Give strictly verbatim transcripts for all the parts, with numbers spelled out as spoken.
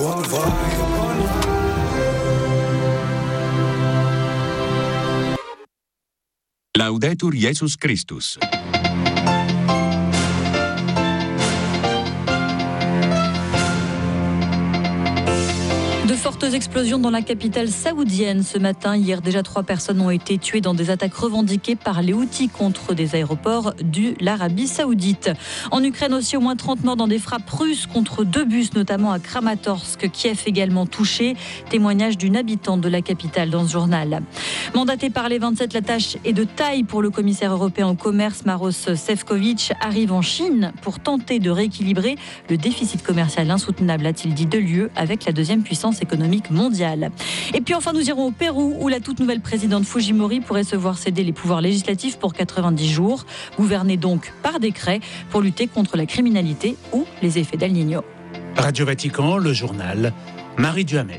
Laudetur Jesus Christus. De fortes explosions dans la capitale saoudienne ce matin. Hier, déjà trois personnes ont été tuées dans des attaques revendiquées par les Houthis contre des aéroports de l'Arabie saoudite. En Ukraine aussi, au moins trente morts dans des frappes russes contre deux bus, notamment à Kramatorsk. Kiev également touché. Témoignage d'une habitante de la capitale dans ce journal. Mandaté par les vingt-sept, la tâche est de taille pour le commissaire européen au commerce. Maros Sefcovic arrive en Chine pour tenter de rééquilibrer le déficit commercial insoutenable, a-t-il dit, de l'U E avec la deuxième puissance économique mondiale. Et puis enfin, nous irons au Pérou où la toute nouvelle présidente Fujimori pourrait se voir céder les pouvoirs législatifs pour quatre-vingt-dix jours, gouverner donc par décret pour lutter contre la criminalité ou les effets d'El Niño. Radio Vatican, le journal, Marie Duhamel.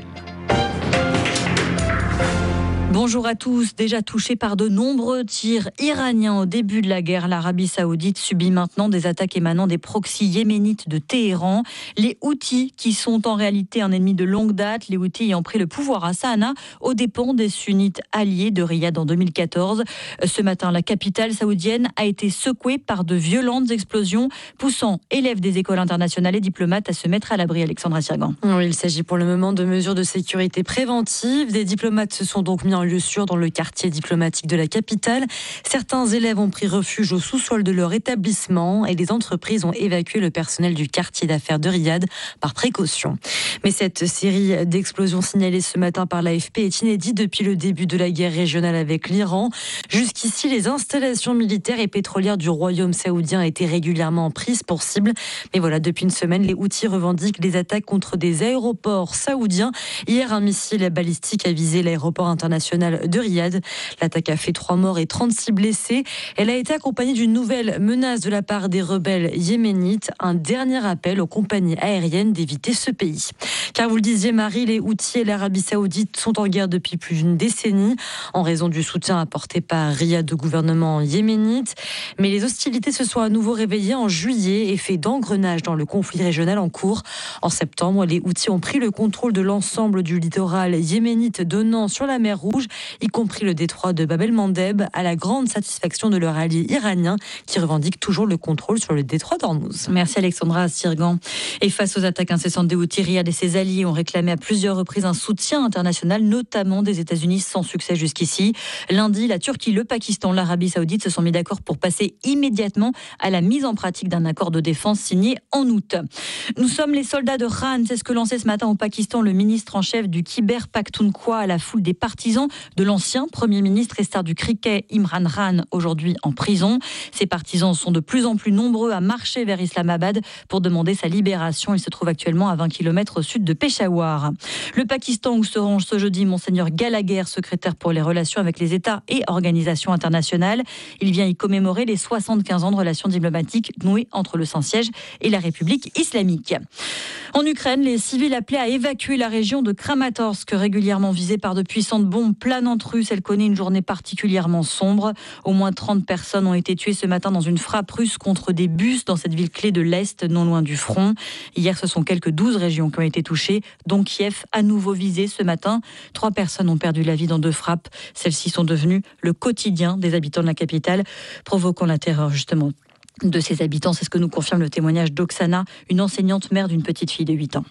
Bonjour à tous. Déjà touché par de nombreux tirs iraniens au début de la guerre, l'Arabie saoudite subit maintenant des attaques émanant des proxys yéménites de Téhéran. Les Houthis, qui sont en réalité un ennemi de longue date, les Houthis ayant pris le pouvoir à Sanaa aux dépens des sunnites alliés de Riyad en deux mille quatorze. Ce matin, la capitale saoudienne a été secouée par de violentes explosions, poussant élèves des écoles internationales et diplomates à se mettre à l'abri. Alexandra Sirgan. Oui, il s'agit pour le moment de mesures de sécurité préventives. Des diplomates se sont donc mis en lieu sûr dans le quartier diplomatique de la capitale. Certains élèves ont pris refuge au sous-sol de leur établissement et les entreprises ont évacué le personnel du quartier d'affaires de Riyad par précaution. Mais cette série d'explosions signalées ce matin par l'A F P est inédite depuis le début de la guerre régionale avec l'Iran. Jusqu'ici, les installations militaires et pétrolières du royaume saoudien étaient régulièrement prises pour cible. Mais voilà, depuis une semaine, les Houthis revendiquent des attaques contre des aéroports saoudiens. Hier, un missile balistique a visé l'aéroport international de Riyad. L'attaque a fait trois morts et trente-six blessés. Elle a été accompagnée d'une nouvelle menace de la part des rebelles yéménites. Un dernier appel aux compagnies aériennes d'éviter ce pays. Car vous le disiez, Marie, les Houthis et l'Arabie saoudite sont en guerre depuis plus d'une décennie en raison du soutien apporté par Riyad au gouvernement yéménite. Mais les hostilités se sont à nouveau réveillées en juillet, effet d'engrenage dans le conflit régional en cours. En septembre, les Houthis ont pris le contrôle de l'ensemble du littoral yéménite donnant sur la mer Rouge, y compris le détroit de Bab el-Mandeb, à la grande satisfaction de leur allié iranien qui revendique toujours le contrôle sur le détroit d'Ormuz. Merci Alexandra Sirgan. Et face aux attaques incessantes des Houthis, Riyad et ses alliés ont réclamé à plusieurs reprises un soutien international, notamment des États-Unis, sans succès jusqu'ici. Lundi, la Turquie, le Pakistan, l'Arabie saoudite se sont mis d'accord pour passer immédiatement à la mise en pratique d'un accord de défense signé en août. Nous sommes les soldats de Khan, c'est ce que lançait ce matin au Pakistan le ministre en chef du Khyber Pakhtunkhwa à la foule des partisans de l'ancien Premier ministre et star du cricket Imran Khan, aujourd'hui en prison. Ces partisans sont de plus en plus nombreux à marcher vers Islamabad pour demander sa libération. Il se trouve actuellement à vingt kilomètres au sud de Peshawar. Le Pakistan où se rend ce jeudi Monseigneur Gallagher, secrétaire pour les relations avec les États et organisations internationales. Il vient y commémorer les soixante-quinze ans de relations diplomatiques nouées entre le Saint-Siège et la République islamique. En Ukraine, les civils appelés à évacuer la région de Kramatorsk, régulièrement visée par de puissantes bombes planantes russes. Elle connaît une journée particulièrement sombre. Au moins trente personnes ont été tuées ce matin dans une frappe russe contre des bus dans cette ville clé de l'Est, non loin du front. Hier, ce sont quelques douze régions qui ont été touchées, dont Kiev, à nouveau visée ce matin. Trois personnes ont perdu la vie dans deux frappes. Celles-ci sont devenues le quotidien des habitants de la capitale, provoquant la terreur justement de ces habitants. C'est ce que nous confirme le témoignage d'Oksana, une enseignante mère d'une petite fille de huit ans.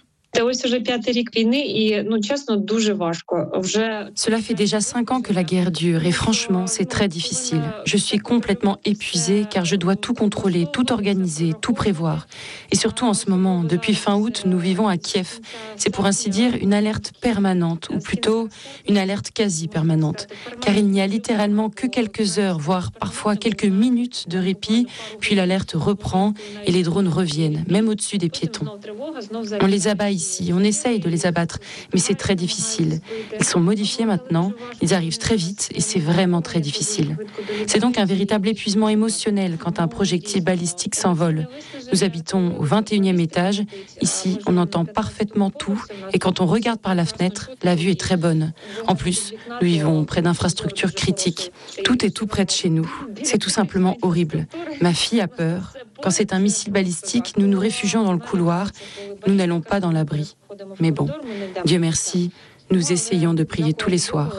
Cela fait déjà cinq ans que la guerre dure et franchement, c'est très difficile. Je suis complètement épuisée car je dois tout contrôler, tout organiser, tout prévoir. Et surtout en ce moment, depuis fin août, nous vivons à Kiev. C'est pour ainsi dire une alerte permanente, ou plutôt une alerte quasi permanente. Car il n'y a littéralement que quelques heures, voire parfois quelques minutes de répit, puis l'alerte reprend et les drones reviennent, même au-dessus des piétons. On les abat ici, on essaye de les abattre, mais c'est très difficile. Ils sont modifiés maintenant, ils arrivent très vite et c'est vraiment très difficile. C'est donc un véritable épuisement émotionnel quand un projectile balistique s'envole. Nous habitons au vingt et unième étage, ici on entend parfaitement tout et quand on regarde par la fenêtre, la vue est très bonne. En plus, nous vivons près d'infrastructures critiques. Tout est tout près de chez nous. C'est tout simplement horrible. Ma fille a peur, Quand c'est un missile balistique, nous nous réfugions dans le couloir. Nous n'allons pas dans l'abri. Mais bon, Dieu merci, nous essayons de prier tous les soirs.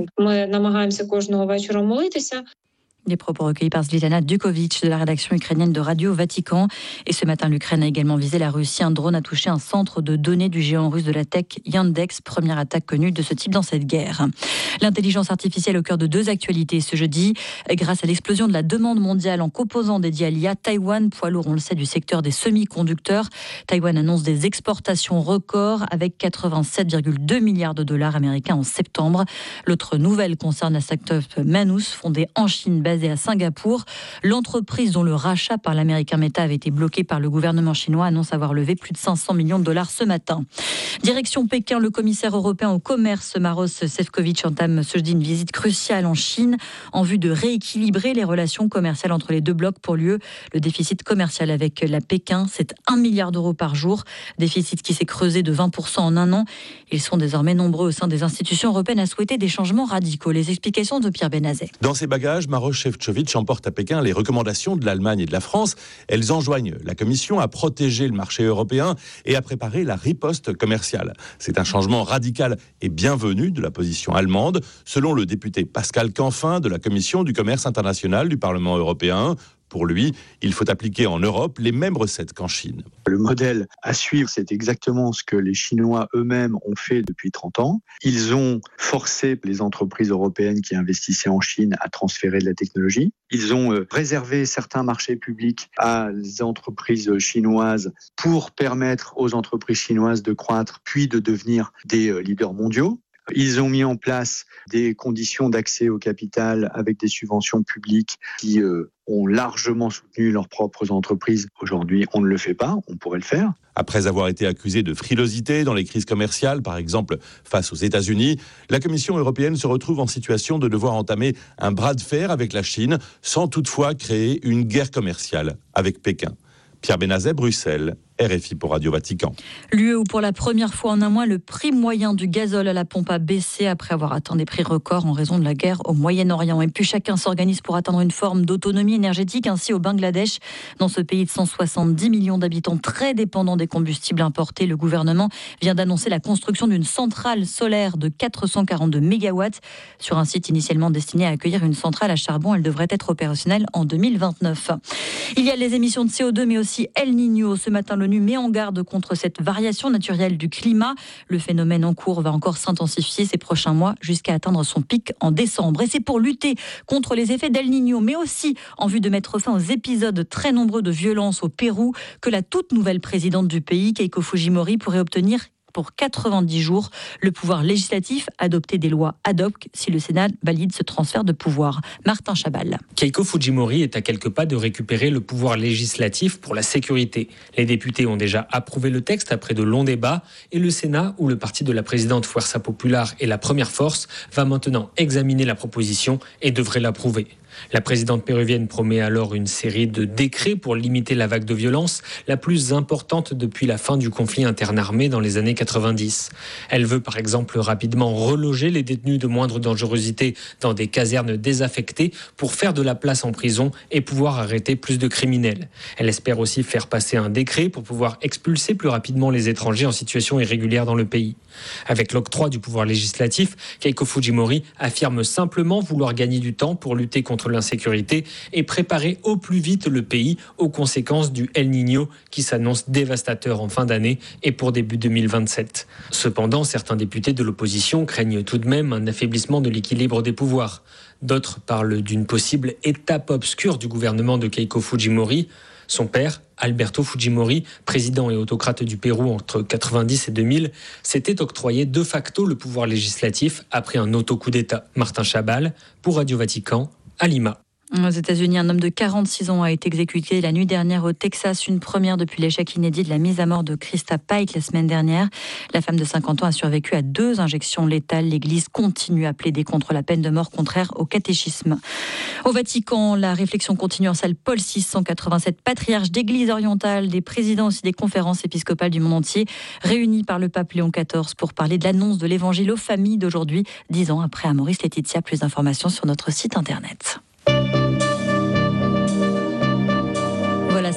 Des propos recueillis par Zlitana Dukovic de la rédaction ukrainienne de Radio Vatican. Et ce matin, l'Ukraine a également visé la Russie. Un drone a touché un centre de données du géant russe de la tech Yandex, première attaque connue de ce type dans cette guerre. L'intelligence artificielle au cœur de deux actualités ce jeudi. Grâce à l'explosion de la demande mondiale en composants dédiés à l'I A, Taïwan, poids lourd, on le sait, du secteur des semi-conducteurs. Taïwan annonce des exportations records avec quatre-vingt-sept virgule deux milliards de dollars américains en septembre. L'autre nouvelle concerne la start-up Manus, fondée en Chine, basée à Singapour. L'entreprise dont le rachat par l'américain Meta avait été bloqué par le gouvernement chinois annonce avoir levé plus de cinq cents millions de dollars ce matin. Direction Pékin, le commissaire européen au commerce Maroš Šefčovič entame ce jeudi une visite cruciale en Chine en vue de rééquilibrer les relations commerciales entre les deux blocs. Pour l'U E, le déficit commercial avec la Pékin, c'est un milliard d'euros par jour. Déficit qui s'est creusé de vingt pour cent en un an. Ils sont désormais nombreux au sein des institutions européennes à souhaiter des changements radicaux. Les explications de Pierre Benazet. Dans ses bagages, Maroš Šefčovič emporte à Pékin les recommandations de l'Allemagne et de la France. Elles enjoignent la Commission à protéger le marché européen et à préparer la riposte commerciale. C'est un changement radical et bienvenu de la position allemande, selon le député Pascal Canfin de la Commission du commerce international du Parlement européen. Pour lui, il faut appliquer en Europe les mêmes recettes qu'en Chine. Le modèle à suivre, c'est exactement ce que les Chinois eux-mêmes ont fait depuis trente ans. Ils ont forcé les entreprises européennes qui investissaient en Chine à transférer de la technologie. Ils ont réservé certains marchés publics à les entreprises chinoises pour permettre aux entreprises chinoises de croître puis de devenir des leaders mondiaux. Ils ont mis en place des conditions d'accès au capital avec des subventions publiques qui euh, ont largement soutenu leurs propres entreprises. Aujourd'hui, on ne le fait pas, on pourrait le faire. Après avoir été accusé de frilosité dans les crises commerciales, par exemple face aux États-Unis, la Commission européenne se retrouve en situation de devoir entamer un bras de fer avec la Chine, sans toutefois créer une guerre commerciale avec Pékin. Pierre Benazet, Bruxelles, R F I pour Radio Vatican. L'U E où pour la première fois en un mois, le prix moyen du gazole à la pompe a baissé après avoir atteint des prix records en raison de la guerre au Moyen-Orient. Et puis chacun s'organise pour atteindre une forme d'autonomie énergétique. Ainsi au Bangladesh, dans ce pays de cent soixante-dix millions d'habitants très dépendants des combustibles importés, le gouvernement vient d'annoncer la construction d'une centrale solaire de quatre cent quarante-deux mégawatts sur un site initialement destiné à accueillir une centrale à charbon. Elle devrait être opérationnelle en deux mille vingt-neuf. Il y a les émissions de C O deux mais aussi El Niño. Ce matin, l'ONU met en garde contre cette variation naturelle du climat. Le phénomène en cours va encore s'intensifier ces prochains mois jusqu'à atteindre son pic en décembre. Et c'est pour lutter contre les effets d'El Niño, mais aussi en vue de mettre fin aux épisodes très nombreux de violence au Pérou, que la toute nouvelle présidente du pays, Keiko Fujimori, pourrait obtenir pour quatre-vingt-dix jours le pouvoir législatif, adopter des lois ad hoc si le Sénat valide ce transfert de pouvoir. Martin Chabal. Keiko Fujimori est à quelques pas de récupérer le pouvoir législatif pour la sécurité. Les députés ont déjà approuvé le texte après de longs débats et le Sénat, où le parti de la présidente Fuerza Popular est la première force, va maintenant examiner la proposition et devrait l'approuver. La présidente péruvienne promet alors une série de décrets pour limiter la vague de violence, la plus importante depuis la fin du conflit interne armé dans les années quatre-vingt-dix. Elle veut par exemple rapidement reloger les détenus de moindre dangerosité dans des casernes désaffectées pour faire de la place en prison et pouvoir arrêter plus de criminels. Elle espère aussi faire passer un décret pour pouvoir expulser plus rapidement les étrangers en situation irrégulière dans le pays. Avec l'octroi du pouvoir législatif, Keiko Fujimori affirme simplement vouloir gagner du temps pour lutter contre l'insécurité et préparer au plus vite le pays aux conséquences du El Niño qui s'annonce dévastateur en fin d'année et pour début deux mille vingt-sept. Cependant, certains députés de l'opposition craignent tout de même un affaiblissement de l'équilibre des pouvoirs. D'autres parlent d'une possible étape obscure du gouvernement de Keiko Fujimori. Son père, Alberto Fujimori, président et autocrate du Pérou entre quatre-vingt-dix et deux mille, s'était octroyé de facto le pouvoir législatif après un auto-coup d'État. Martin Chabal, pour Radio Vatican, à Lima. Aux États-Unis, un homme de quarante-six ans a été exécuté la nuit dernière au Texas, une première depuis l'échec inédit de la mise à mort de Krista Pike la semaine dernière. La femme de cinquante ans a survécu à deux injections létales. L'Église continue à plaider contre la peine de mort contraire au catéchisme. Au Vatican, la réflexion continue en salle Paul six cent quatre-vingt-sept, patriarche d'Église orientale, des présidents aussi des conférences épiscopales du monde entier, réunis par le pape Léon quatorze pour parler de l'annonce de l'évangile aux familles d'aujourd'hui, dix ans après Amoris Laetitia. Plus d'informations sur notre site internet. Voilà, c'est la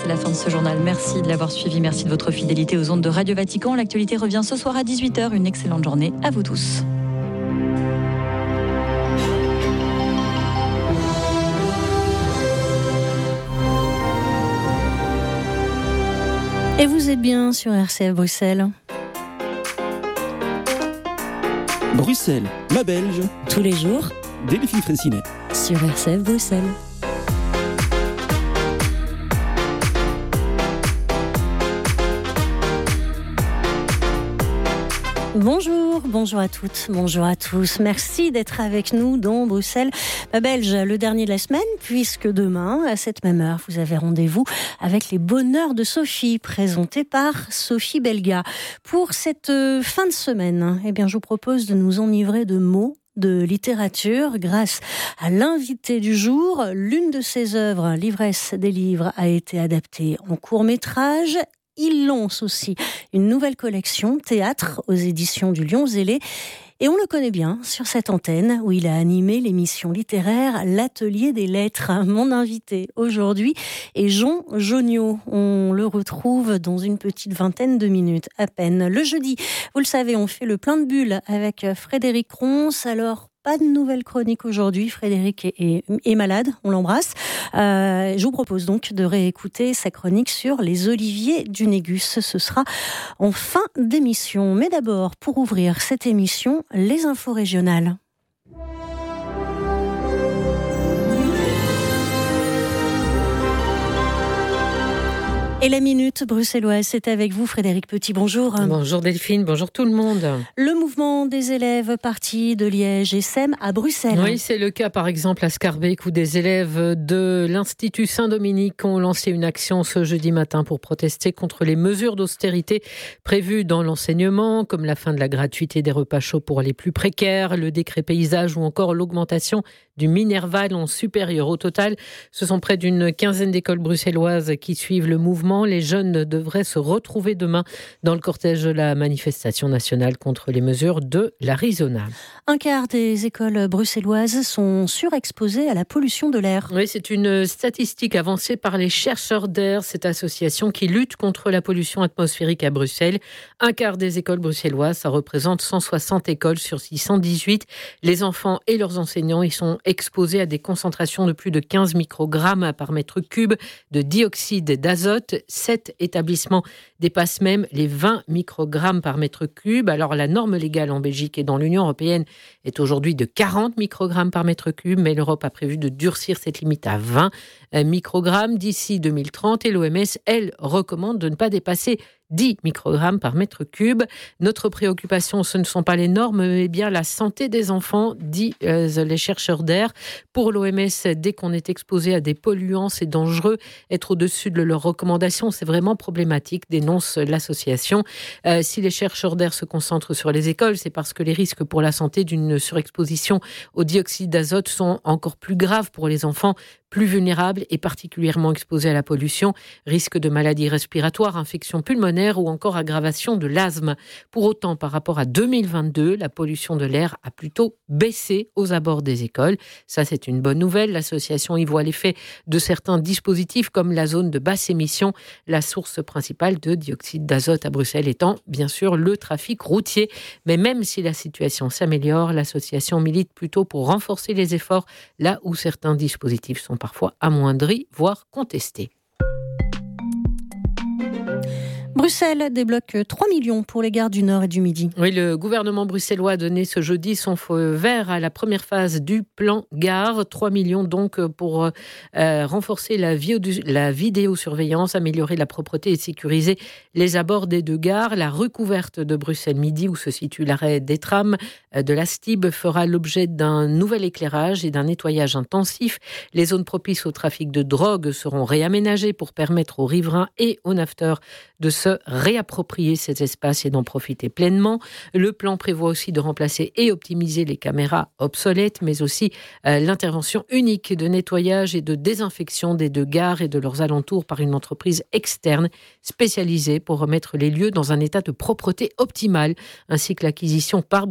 la fin de ce journal. Merci de l'avoir suivi. Merci de votre fidélité aux ondes de Radio Vatican. L'actualité revient ce soir à dix-huit heures. Une excellente journée à vous tous. Et vous êtes bien sur R C F Bruxelles. Bruxelles, ma Belge. Tous les jours. Delphine Fraissinet. Sur R C F Bruxelles. Bonjour, bonjour à toutes, bonjour à tous. Merci d'être avec nous dans Bruxelles, ma Belge, le dernier de la semaine, puisque demain, à cette même heure, vous avez rendez-vous avec les bonheurs de Sophie, présentés par Sophie Belga. Pour cette fin de semaine, eh bien, je vous propose de nous enivrer de mots, de littérature grâce à l'invité du jour. L'une de ses œuvres, L'ivresse des livres, a été adaptée en court-métrage. Il lance aussi une nouvelle collection, Théâtre, aux éditions du Lion Zélé. Et on le connaît bien sur cette antenne où il a animé l'émission littéraire L'Atelier des Lettres. Mon invité aujourd'hui est Jean Joniaux. On le retrouve dans une petite vingtaine de minutes à peine. Le jeudi, vous le savez, on fait le plein de bulles avec Frédéric Ronce. Alors, pas de nouvelle chronique aujourd'hui. Frédéric est, est, est malade, on l'embrasse. Euh, je vous propose donc de réécouter sa chronique sur les oliviers du Négus. Ce sera en fin d'émission. Mais d'abord, pour ouvrir cette émission, les infos régionales. Et la minute bruxelloise, c'est avec vous, Frédéric Petit. Bonjour. Bonjour Delphine, bonjour tout le monde. Le mouvement des élèves partis de Liège et S E M à Bruxelles. Oui, c'est le cas par exemple à Scarbeck où des élèves de l'Institut Saint-Dominique ont lancé une action ce jeudi matin pour protester contre les mesures d'austérité prévues dans l'enseignement, comme la fin de la gratuité des repas chauds pour les plus précaires, le décret paysage ou encore l'augmentation du Minerval en supérieur. Au total, ce sont près d'une quinzaine d'écoles bruxelloises qui suivent le mouvement. Les jeunes devraient se retrouver demain dans le cortège de la manifestation nationale contre les mesures de l'Arizona. Un quart des écoles bruxelloises sont surexposées à la pollution de l'air. Oui, c'est une statistique avancée par les chercheurs d'air, cette association qui lutte contre la pollution atmosphérique à Bruxelles. Un quart des écoles bruxelloises, ça représente cent soixante écoles sur six cent dix-huit. Les enfants et leurs enseignants y sont exposés à des concentrations de plus de quinze microgrammes par mètre cube de dioxyde d'azote. Sept établissements dépassent même les vingt microgrammes par mètre cube. Alors la norme légale en Belgique et dans l'Union européenne est aujourd'hui de quarante microgrammes par mètre cube, mais l'Europe a prévu de durcir cette limite à vingt microgrammes d'ici deux mille trente et l'O M S, elle, recommande de ne pas dépasser dix microgrammes par mètre cube. Notre préoccupation, ce ne sont pas les normes, mais bien la santé des enfants, disent euh, les chercheurs d'air. Pour l'O M S, dès qu'on est exposé à des polluants, c'est dangereux. Être au-dessus de leurs recommandations, c'est vraiment problématique, dénonce l'association. Euh, si les chercheurs d'air se concentrent sur les écoles, c'est parce que les risques pour la santé d'une surexposition au dioxyde d'azote sont encore plus graves pour les enfants, plus vulnérables et particulièrement exposés à la pollution, risque de maladies respiratoires, infections pulmonaires ou encore aggravation de l'asthme. Pour autant, par rapport à deux mille vingt-deux, la pollution de l'air a plutôt baissé aux abords des écoles. Ça, c'est une bonne nouvelle. L'association y voit l'effet de certains dispositifs comme la zone de basse émission, la source principale de dioxyde d'azote à Bruxelles étant bien sûr le trafic routier. Mais même si la situation s'améliore, l'association milite plutôt pour renforcer les efforts là où certains dispositifs sont parfois amoindris, voire contestés. Bruxelles débloque trois millions pour les gares du Nord et du Midi. Oui, le gouvernement bruxellois a donné ce jeudi son feu vert à la première phase du plan gare. trois millions donc pour euh, renforcer la, vi- la vidéosurveillance, améliorer la propreté et sécuriser les abords des deux gares. La recouverte de Bruxelles Midi, où se situe l'arrêt des trams de la S T I B, fera l'objet d'un nouvel éclairage et d'un nettoyage intensif. Les zones propices au trafic de drogue seront réaménagées pour permettre aux riverains et aux naveteurs de se réapproprier ces espaces et d'en profiter pleinement. Le plan prévoit aussi de remplacer et optimiser les caméras obsolètes, mais aussi euh, l'intervention unique de nettoyage et de désinfection des deux gares et de leurs alentours par une entreprise externe spécialisée pour remettre les lieux dans un état de propreté optimal, ainsi que l'acquisition par Bruxelles Propriété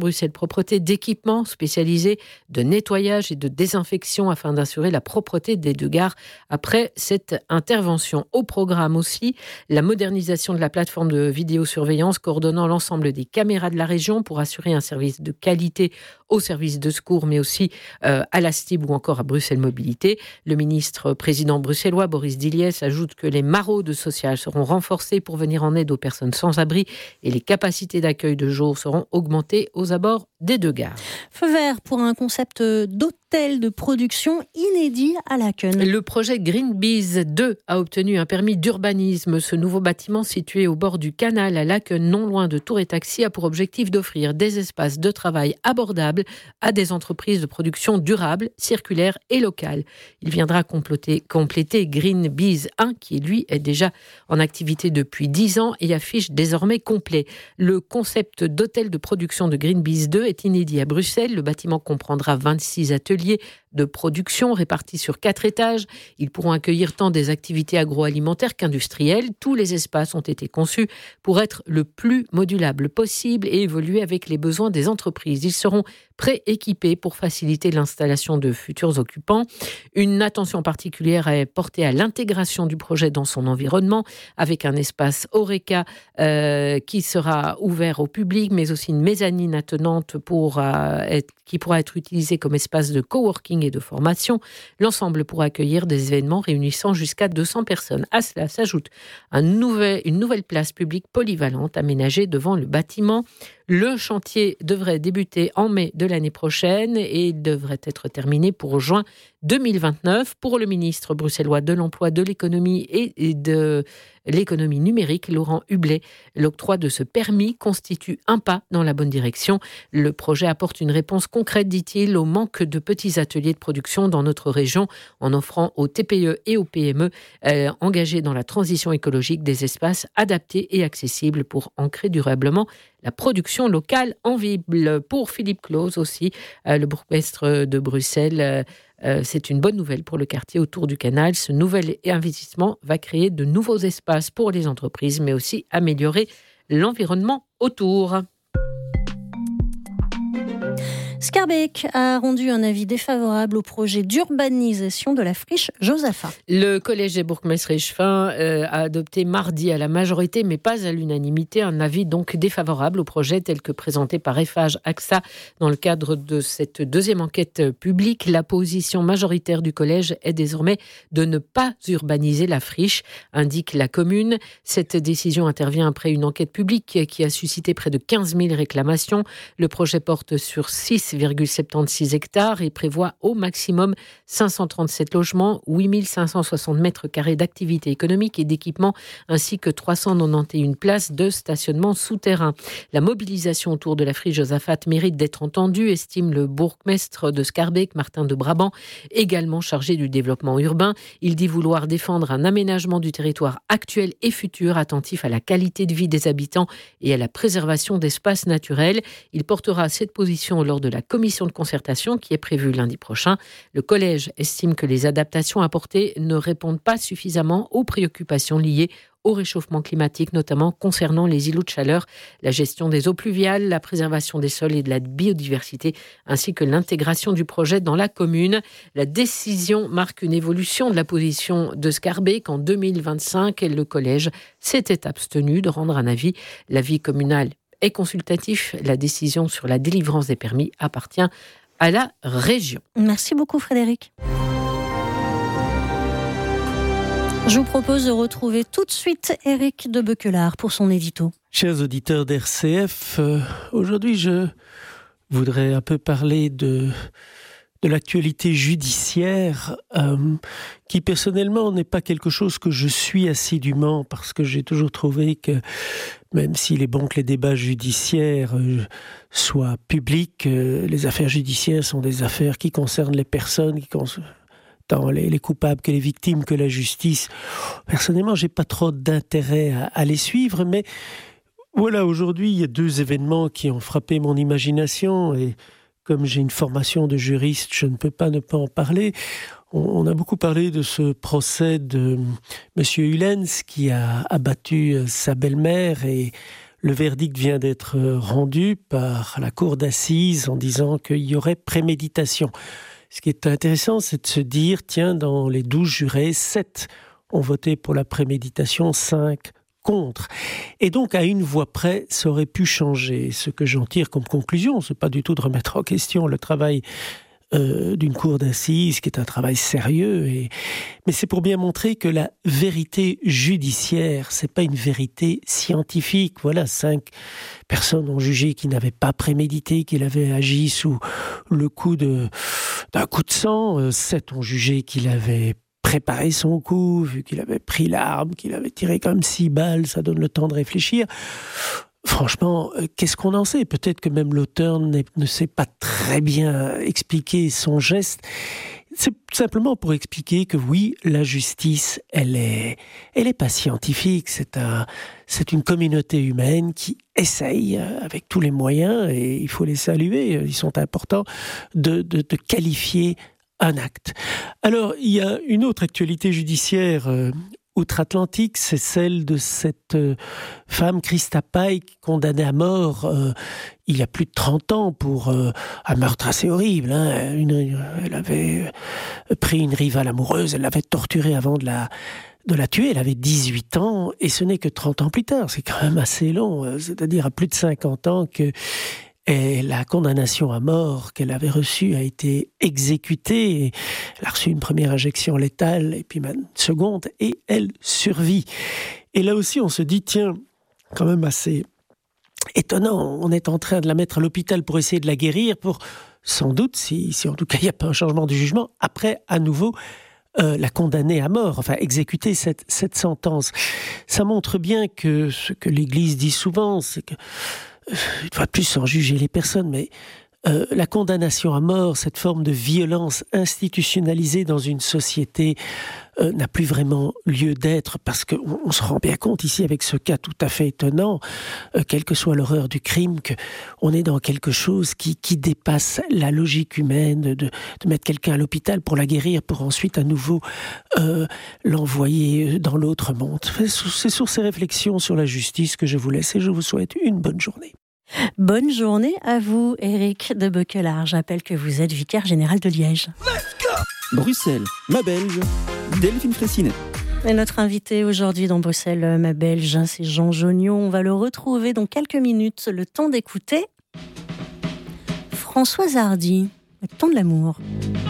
propreté, d'équipements spécialisés de nettoyage et de désinfection afin d'assurer la propreté des deux gares après cette intervention. Au programme aussi, la modernisation de la plateforme de vidéosurveillance coordonnant l'ensemble des caméras de la région pour assurer un service de qualité au service de secours, mais aussi euh, à la S T I B ou encore à Bruxelles Mobilité. Le ministre président bruxellois Boris Diliès ajoute que les maraudes sociales seront renforcées pour venir en aide aux personnes sans abri et les capacités d'accueil de jour seront augmentées aux abords des deux gares. Feu vert pour un concept d'hôtel de production inédit à Laken. Le projet Green Bees deux a obtenu un permis d'urbanisme. Ce nouveau bâtiment situé au bord du canal à Laken, non loin de Tour et Taxi, a pour objectif d'offrir des espaces de travail abordables à des entreprises de production durable, circulaire et locale. Il viendra compléter, compléter Green Bees un qui, lui, est déjà en activité depuis dix ans et affiche désormais complet. Le concept d'hôtel de production de Green Bees deux est inédit à Bruxelles. Le bâtiment comprendra vingt-six ateliers de production répartis sur quatre étages. Ils pourront accueillir tant des activités agroalimentaires qu'industrielles. Tous les espaces ont été conçus pour être le plus modulable possible et évoluer avec les besoins des entreprises. Ils seront pré-équipés pour faciliter l'installation de futurs occupants. Une attention particulière est portée à l'intégration du projet dans son environnement, avec un espace Horeca euh, qui sera ouvert au public, mais aussi une mezzanine attenante pour, euh, être, qui pourra être utilisée comme espace de coworking et de formation. L'ensemble pourra accueillir des événements réunissant jusqu'à deux cents personnes. À cela s'ajoute un nouvel, une nouvelle place publique polyvalente aménagée devant le bâtiment. Le chantier devrait débuter en mai de l'année prochaine et devrait être terminé pour juin deux mille vingt-neuf. Pour le ministre bruxellois de l'Emploi, de l'Économie et de l'économie numérique, Laurent Hublet, l'octroi de ce permis constitue un pas dans la bonne direction. Le projet apporte une réponse concrète, dit-il, au manque de petits ateliers de production dans notre région, en offrant aux T P E et aux P M E euh, engagés dans la transition écologique des espaces adaptés et accessibles pour ancrer durablement la production locale en ville. Pour Philippe Claus aussi, euh, le bourgmestre de Bruxelles, euh, euh, c'est une bonne nouvelle pour le quartier autour du canal. Ce nouvel investissement va créer de nouveaux espaces pour les entreprises, mais aussi améliorer l'environnement autour. Scarbeck a rendu un avis défavorable au projet d'urbanisation de la friche Josaphat. Le collège des bourgmestres euh, a adopté mardi à la majorité, mais pas à l'unanimité, un avis donc défavorable au projet tel que présenté par Eiffage A X A dans le cadre de cette deuxième enquête publique. La position majoritaire du collège est désormais de ne pas urbaniser la friche, indique la commune. Cette décision intervient après une enquête publique qui a suscité près de quinze mille réclamations. Le projet porte sur six virgule soixante-seize hectares et prévoit au maximum cinq cent trente-sept logements, huit mille cinq cent soixante mètres carrés d'activité économique et d'équipement, ainsi que trois cent quatre-vingt-onze places de stationnement souterrain. La mobilisation autour de la friche Josaphat mérite d'être entendue, estime le bourgmestre de Scarbeck, Martin de Brabant, également chargé du développement urbain. Il dit vouloir défendre un aménagement du territoire actuel et futur, attentif à la qualité de vie des habitants et à la préservation d'espaces naturels. Il portera cette position lors de la commission de concertation qui est prévue lundi prochain. Le collège estime que les adaptations apportées ne répondent pas suffisamment aux préoccupations liées au réchauffement climatique, notamment concernant les îlots de chaleur, la gestion des eaux pluviales, la préservation des sols et de la biodiversité, ainsi que l'intégration du projet dans la commune. La décision marque une évolution de la position de Scarbeck. En deux mille vingt-cinq, le collège s'était abstenu de rendre un avis. L'avis communal est consultatif. La décision sur la délivrance des permis appartient à la région. Merci beaucoup Frédéric. Je vous propose de retrouver tout de suite Éric de Beuquelard pour son édito. Chers auditeurs d'R C F, euh, aujourd'hui je voudrais un peu parler de, de l'actualité judiciaire euh, qui personnellement n'est pas quelque chose que je suis assidûment parce que j'ai toujours trouvé que même s'il est bon que les débats judiciaires euh, soient publics, euh, les affaires judiciaires sont des affaires qui concernent les personnes, qui concernent tant les, les coupables que les victimes, que la justice. Personnellement, j'ai pas trop d'intérêt à, à les suivre, mais voilà, aujourd'hui, il y a deux événements qui ont frappé mon imagination et comme j'ai une formation de juriste, je ne peux pas ne pas en parler. On, on a beaucoup parlé de ce procès de M. Hulens qui a abattu sa belle-mère et le verdict vient d'être rendu par la cour d'assises en disant qu'il y aurait préméditation. Ce qui est intéressant, c'est de se dire, tiens, dans les douze jurés, sept ont voté pour la préméditation, cinq contre. Et donc, à une voix près, ça aurait pu changer. Ce que j'en tire comme conclusion, c'est pas du tout de remettre en question le travail euh, d'une cour d'assises, qui est un travail sérieux, et... mais c'est pour bien montrer que la vérité judiciaire, c'est pas une vérité scientifique. Voilà, cinq personnes ont jugé qu'il n'avait pas prémédité, qu'il avait agi sous le coup de, d'un coup de sang. Sept ont jugé qu'il avait préparé son coup, vu qu'il avait pris l'arme, qu'il avait tiré comme six balles, ça donne le temps de réfléchir. Franchement, qu'est-ce qu'on en sait ? Peut-être que même l'auteur ne sait pas très bien expliquer son geste. C'est simplement pour expliquer que oui, la justice, elle est, elle est pas scientifique. C'est un, c'est une communauté humaine qui essaye avec tous les moyens, et il faut les saluer, ils sont importants, de, de, de qualifier un acte. Alors, il y a une autre actualité judiciaire euh, outre-Atlantique, c'est celle de cette euh, femme, Christa Pike, condamnée à mort euh, il y a plus de trente ans pour euh, un meurtre assez horrible. Hein. Une, elle avait pris une rivale amoureuse, elle l'avait torturée avant de la, de la tuer. Elle avait dix-huit ans, et ce n'est que trente ans plus tard. C'est quand même assez long, c'est-à-dire à plus de cinquante ans que et la condamnation à mort qu'elle avait reçue a été exécutée. Elle a reçu une première injection létale, et puis une seconde, et elle survit. Et là aussi, on se dit, tiens, quand même assez étonnant, on est en train de la mettre à l'hôpital pour essayer de la guérir, pour sans doute, si, si en tout cas il n'y a pas un changement du jugement, après, à nouveau, Euh, la condamner à mort, enfin exécuter cette, cette sentence. Ça montre bien que ce que l'Église dit souvent, c'est que euh, une fois de plus, sans juger les personnes, mais euh, la condamnation à mort, cette forme de violence institutionnalisée dans une société euh, n'a plus vraiment lieu d'être, parce qu'on on se rend bien compte ici avec ce cas tout à fait étonnant, euh, quelle que soit l'horreur du crime, qu'on est dans quelque chose qui, qui dépasse la logique humaine, de, de mettre quelqu'un à l'hôpital pour la guérir, pour ensuite à nouveau euh, l'envoyer dans l'autre monde. C'est sur ces réflexions sur la justice que je vous laisse, et je vous souhaite une bonne journée. Bonne journée à vous, Éric de Beuquelard. J'appelle que vous êtes vicaire général de Liège. Bruxelles, ma Belge, Delphine Fressinet. Et notre invité aujourd'hui dans Bruxelles, ma Belge, c'est Jean Jognon. On va le retrouver dans quelques minutes. Le temps d'écouter Françoise Hardy, le temps de l'amour.